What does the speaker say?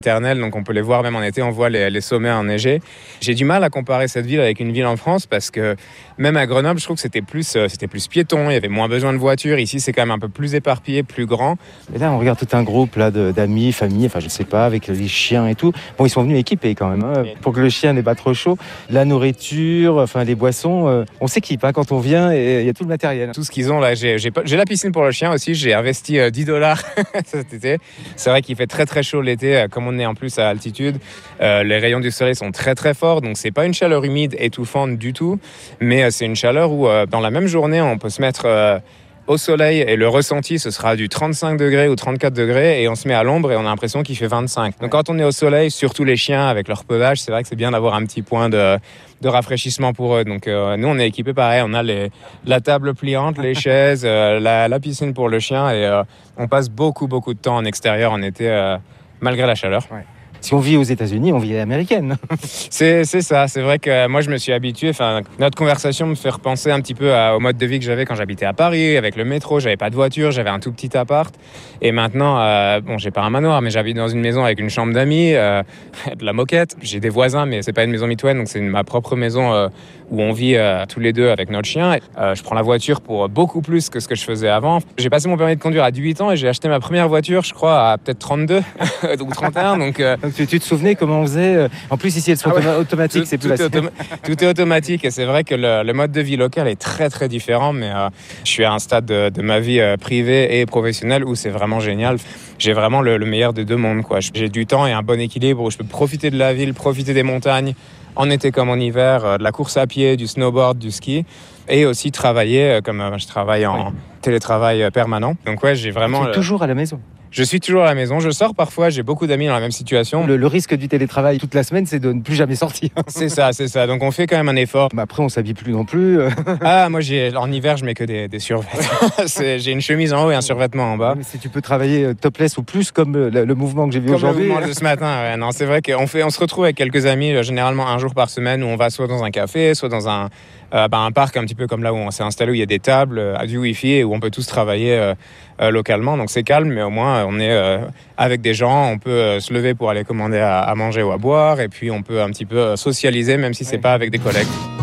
éternel, donc on peut les voir même en été, on voit les sommets enneigés. J'ai du mal à comparer cette ville avec une ville en France parce que même à Grenoble, je trouve que c'était plus piéton, il y avait moins besoin de voitures. Ici, c'est quand même un peu plus éparpillé, plus grand. Et là, on regarde tout un groupe là, d'amis, famille, enfin je sais pas, avec les chiens et tout. Bon, ils sont venus équipés quand même, hein, pour que le chien n'ait pas trop chaud. La nourriture, enfin les boissons, on s'équipe hein, quand on vient et il y a tout le matériel. Tout ce qu'ils ont là, j'ai la piscine pour le chien aussi, j'ai investi $10 cet été. C'est vrai qu'il fait très très chaud l'été, comme on est en plus à altitude. Les rayons du soleil sont très très forts, donc c'est pas une chaleur humide étouffante du tout, mais c'est une chaleur où dans la même journée, on peut se mettre au soleil et le ressenti, ce sera du 35 degrés ou 34 degrés et on se met à l'ombre et on a l'impression qu'il fait 25. Donc quand on est au soleil, surtout les chiens avec leur pelage, c'est vrai que c'est bien d'avoir un petit point de rafraîchissement pour eux. Donc nous, on est équipés pareil, on a la table pliante, les chaises, la piscine pour le chien et on passe beaucoup de temps en extérieur en été malgré la chaleur. Ouais. Si on vit aux États-Unis, on vit à l'américaine. C'est ça, c'est vrai que moi je me suis habitué, notre conversation me fait repenser un petit peu au mode de vie que j'avais quand j'habitais à Paris, avec le métro, j'avais pas de voiture, j'avais un tout petit appart, et maintenant, j'ai pas un manoir, mais j'habite dans une maison avec une chambre d'amis, de la moquette, j'ai des voisins, mais c'est pas une maison mitoyenne, donc c'est ma propre maison où on vit tous les deux avec notre chien. Je prends la voiture pour beaucoup plus que ce que je faisais avant. J'ai passé mon permis de conduire à 18 ans et j'ai acheté ma première voiture, je crois, à peut-être 32 ou 31, donc tu te souvenais comment on faisait En plus, ici, elles sont automatiques, c'est plus facile. Tout est automatique et c'est vrai que le mode de vie local est très, très différent, mais je suis à un stade de ma vie privée et professionnelle où c'est vraiment génial. J'ai vraiment le meilleur des deux mondes, quoi. J'ai du temps et un bon équilibre où je peux profiter de la ville, profiter des montagnes, en été comme en hiver, de la course à pied, du snowboard, du ski, et aussi travailler, comme je travaille en télétravail permanent. Donc ouais, j'ai vraiment... Tu es toujours à la maison. Je suis toujours à la maison, je sors parfois, j'ai beaucoup d'amis dans la même situation. Le risque du télétravail toute la semaine, c'est de ne plus jamais sortir. C'est ça. Donc on fait quand même un effort. Mais après, on s'habille plus non plus. Moi, en hiver, je mets que des survêtements. J'ai une chemise en haut et un survêtement en bas. Mais si tu peux travailler topless ou plus, comme le mouvement que j'ai vu aujourd'hui. Comme le mouvement de ce matin, ouais. Non, c'est vrai qu'on se retrouve avec quelques amis, généralement un jour par semaine, où on va soit dans un café, soit dans un parc un petit peu comme là où on s'est installé, où il y a des tables, du wifi et où on peut tous travailler localement. Donc c'est calme, mais au moins on est avec des gens, on peut se lever pour aller commander à manger ou à boire, et puis on peut un petit peu socialiser, même si c'est pas avec des collègues.